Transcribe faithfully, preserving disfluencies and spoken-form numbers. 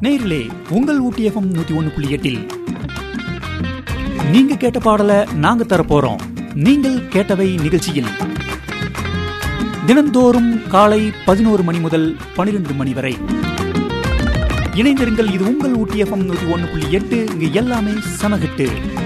நேயர்களே, உங்கள் ஊட்டி எஃப்எம் நூத்தி ஒன்னு புள்ளி எட்டில் நீங்க கேட்ட பாடலை நாங்க தரப்போறோம். நீங்கள் கேட்டவை நிகழ்ச்சியில் தினந்தோறும் காலை பதினோரு மணி முதல் பனிரெண்டு மணி வரை இணைந்திருங்கள். இது உங்கள் ஊட்டி எஃப்எம் நூத்தி ஒன்னு புள்ளி எட்டு. இங்கு எல்லாமே சமகட்டு.